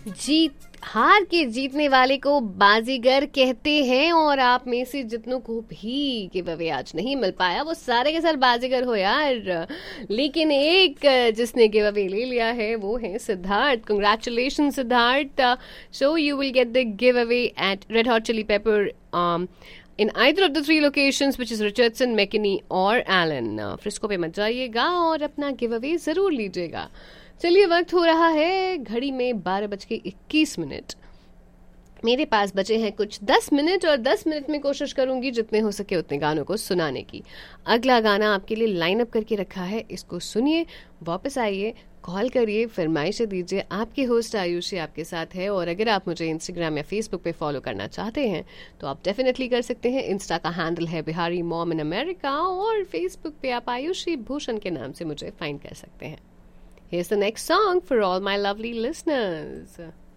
जीत हार के जीतने वाले को बाजीगर कहते हैं, और आप में से जितनों को भी गिव अवे आज नहीं मिल पाया वो सारे के सारे बाजीगर हो यार। लेकिन एक जिसने गिव अवे ले लिया है वो है Siddharth. Congratulation Siddharth. So you will get the give away at red hot chilli paper in either of the three locations, which is Richardson, McKinney और Allen। फ्रिस्को पे मत जाइएगा और अपना गिव अवे ज़रूर लीजिएगा। चलिए, वक्त हो रहा है घड़ी में 12:21। मेरे पास बचे हैं कुछ 10 मिनट, और 10 मिनट में कोशिश करूंगी जितने हो सके उतने गानों को सुनाने की। अगला गाना आपके लिए लाइन अप करके रखा है, इसको सुनिए, वापस आइए, कॉल करिए, फरमाइशें दीजिए। आपकी होस्ट आयुषी आपके साथ है, और अगर आप मुझे इंस्टाग्राम या फेसबुक पे फॉलो करना चाहते हैं तो आप डेफिनेटली कर सकते हैं। इंस्टा का हैंडल है बिहारी मॉम इन अमेरिका, और फेसबुक पे आप आयुषी भूषण के नाम से मुझे फाइंड कर सकते हैं। Here's the next song for all my lovely listeners.